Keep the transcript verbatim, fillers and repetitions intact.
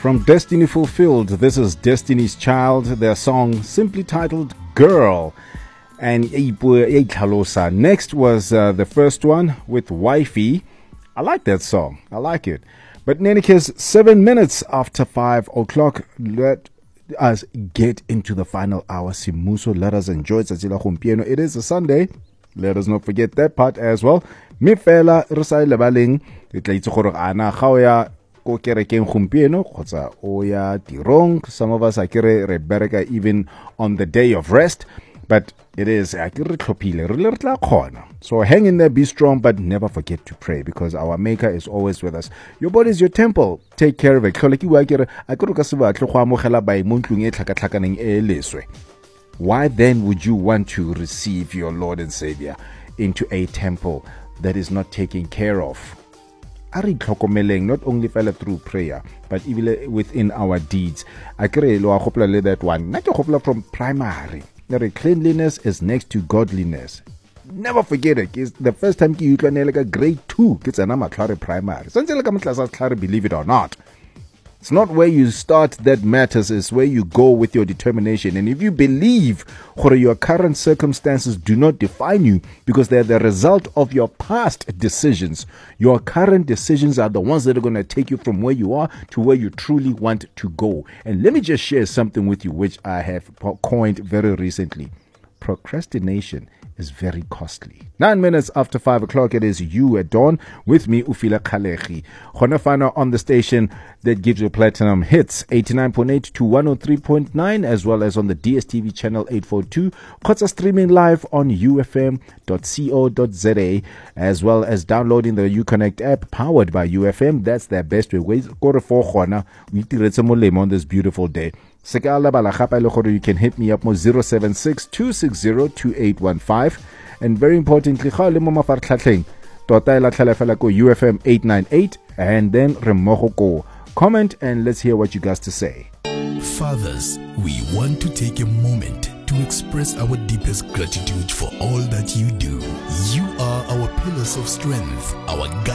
From Destiny Fulfilled, this is Destiny's Child, their song simply titled Girl. And next was uh, the first one with Wifey. I like that song. I like it. But in any case, seven minutes after five o'clock, let us get into the final hour. Simuso, let us enjoy it. It is a Sunday. Let us not forget that part as well. Me fela re sa lebaleng e tla itse gore ana ga o ya ko kerekeng gompieno kgotsa o ya tirong. Some of us are kere re bereka even on the day of rest, but it is a kere tlhophile re le re tla khona. So hang in there, be strong, but never forget to pray, because our Maker is always with us. Your body is your temple. Take care of it. Why then would you want to receive your Lord and Savior into a temple that is not taken care of? Not only fell through prayer, but even within our deeds. I that one. Not from primary. Cleanliness is next to godliness. Never forget it. It's the first time you can like a grade two. It's an amateur primary. Believe it or not. It's not where you start that matters, it's where you go with your determination. And if you believe that your current circumstances do not define you because they're the result of your past decisions, your current decisions are the ones that are going to take you from where you are to where you truly want to go. And let me just share something with you which I have coined very recently. Procrastination is very costly. Nine minutes after five o'clock, it is You at Dawn with me, Ufila Kalechi. Honafana on the station that gives you platinum hits, eighty-nine point eight to one oh three point nine, as well as on the D S T V channel eight forty-two. Kotsa streaming live on u f m dot co dot z a, as well as downloading the Uconnect app powered by U F M. That's their best way. Go to four corner. We on this beautiful day. You can hit me up mo zero seven six two six zero two eight one five, and very importantly U F M eight nine eight, and then remoko comment and let's hear what you guys to say. Fathers, we want to take a moment to express our deepest gratitude for all that you do. You are our pillars of strength, our